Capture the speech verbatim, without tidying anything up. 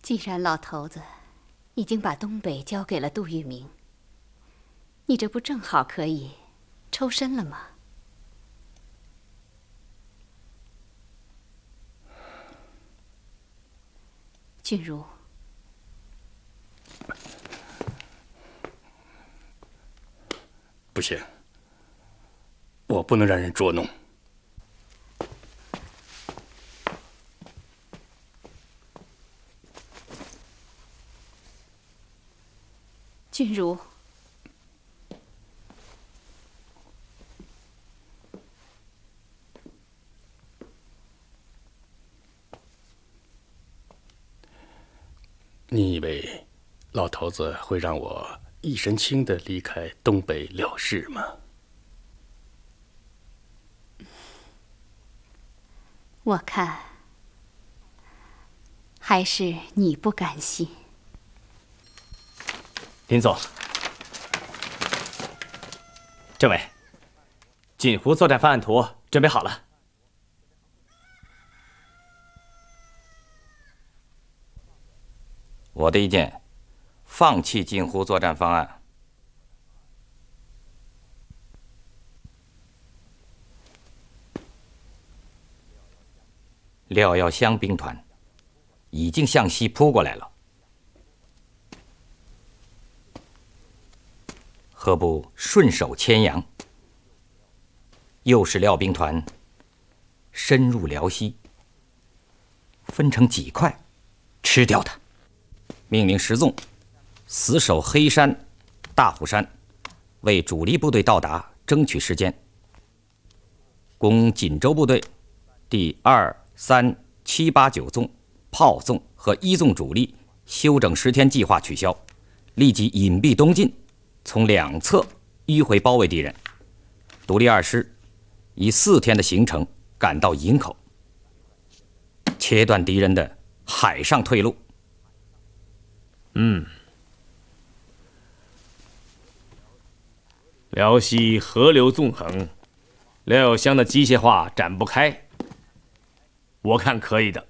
既然老头子已经把东北交给了杜聿明，你这不正好可以抽身了吗？君如， 不行，我不能让人捉弄。 君如， 你以为老头子会让我一身轻的离开东北了事吗？ 我看还是你不甘心。 林总，这位，锦湖作战方案图准备好了。 我的意见，放弃锦湖作战方案。廖耀湘兵团已经向西扑过来了。何不顺手牵羊，诱使廖兵团深入辽西，分成几块，吃掉它。命令石纵死守黑山、大虎山，为主力部队到达争取时间。攻锦州部队第二、三、七、八、九纵、炮纵和一纵主力休整十天计划取消，立即隐蔽东进。从两侧迂回包围敌人，独立二师以四天的行程赶到营口，切断敌人的海上退路。 嗯，辽西河流纵横，廖耀湘的机械化展不开，我看可以的。